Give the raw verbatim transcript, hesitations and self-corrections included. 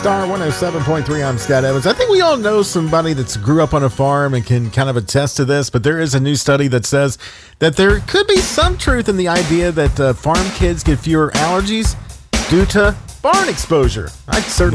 Star one oh seven point three, I'm Scott Evans. I think we all know somebody that's grew up on a farm and can kind of attest to this, but there is a new study that says that there could be some truth in the idea that uh, farm kids get fewer allergies due to barn exposure. I certainly